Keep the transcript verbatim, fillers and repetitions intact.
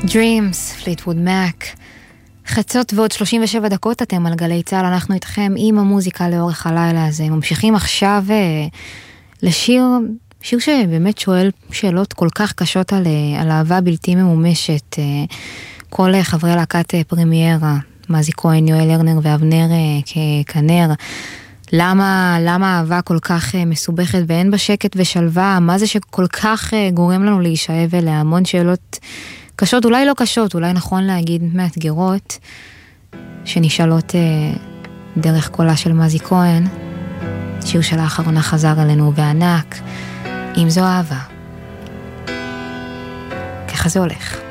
Dreams, פליטווד מק. חצות ועוד שלושים ושבע דקות אתם על גלי צהל, אנחנו איתכם עם המוזיקה לאורך הלילה הזה. ממשיכים עכשיו לשיר, שיר שבאמת שואל שאלות כל כך קשות על, על אהבה בלתי ממומשת. כל חברי להקת פרמיירה, מזי כהן, יואל לרנר ואבנר כנר. למה, למה אהבה כל כך מסובכת ואין בה שקט ושלווה? מה זה שכל כך גורם לנו להישאב אליה? המון שאלות קשות, אולי לא קשות, אולי נכון להגיד מאתגרות, שנשאלות אה, דרך קולה של מזי כהן. שיר של האחרונה חזר אלינו בענק, אם זו אהבה. ככה זה הולך.